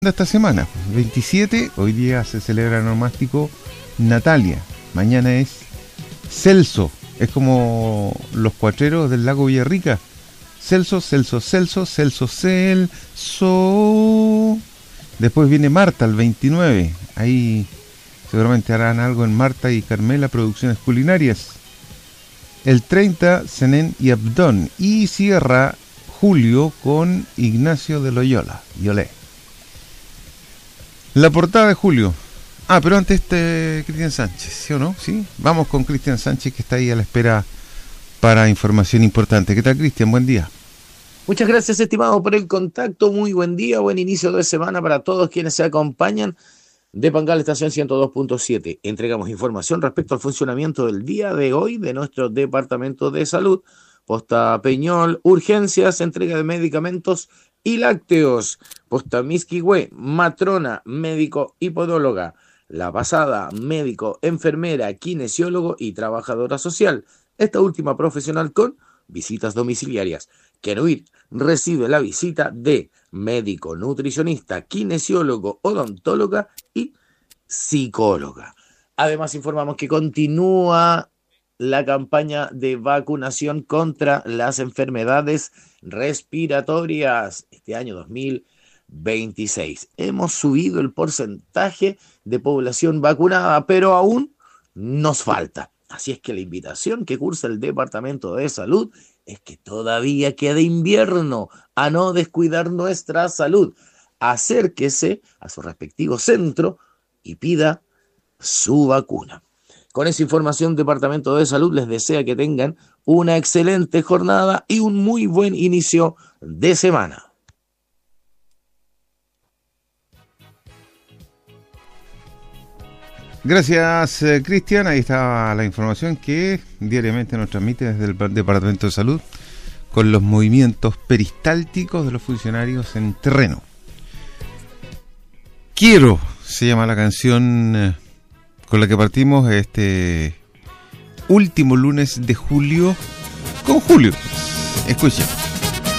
esta semana. 27, hoy día se celebra el onomástico Natalia. Mañana es Celso. Es como los cuatreros del lago Villarrica. Celso, Celso, Celso, Celso, Celso. Después viene Marta, el 29. Ahí seguramente harán algo en Marta y Carmela Producciones Culinarias. El 30, Zenén y Abdón. Y cierra Julio con Ignacio de Loyola. Yolé. La portada de Julio. Pero antes Cristian Sánchez, ¿sí o no? ¿Sí? Vamos con Cristian Sánchez, que está ahí a la espera para información importante. ¿Qué tal, Cristian? Buen día. Muchas gracias, estimado, por el contacto. Muy buen día, buen inicio de semana para todos quienes se acompañan de Pangal Estación 102.7. Entregamos información respecto al funcionamiento del día de hoy de nuestro Departamento de Salud. Posta Peñol, urgencias, entrega de medicamentos y lácteos. Posta Misquihue, matrona, médico y podóloga. La Pasada, médico, enfermera, kinesiólogo y trabajadora social. Esta última profesional con visitas domiciliarias. Quenuir recibe la visita de médico, nutricionista, kinesiólogo, odontóloga y psicóloga. Además, informamos que continúa la campaña de vacunación contra las enfermedades respiratorias este año 2026. Hemos subido el porcentaje de población vacunada, pero aún nos falta. Así es que la invitación que cursa el Departamento de Salud es que todavía queda invierno, a no descuidar nuestra salud. Acérquese a su respectivo centro y pida su vacuna. Con esa información, Departamento de Salud les desea que tengan una excelente jornada y un muy buen inicio de semana. Gracias, Cristian. Ahí está la información que diariamente nos transmite desde el Departamento de Salud con los movimientos peristálticos de los funcionarios en terreno. Quiero, se llama la canción con la que partimos este último lunes de julio con Julio. Escuchen.